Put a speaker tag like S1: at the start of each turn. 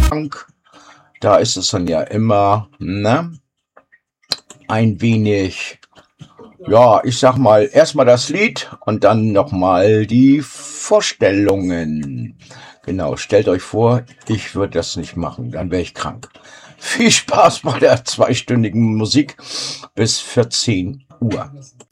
S1: Da ist es dann ja immer, ne, ein wenig, ja, ich sag mal, erstmal das Lied und dann nochmal die Vorstellungen. Genau, stellt euch vor, ich würde das nicht machen, dann wäre ich krank. Viel Spaß bei der zweistündigen Musik bis 14 Uhr.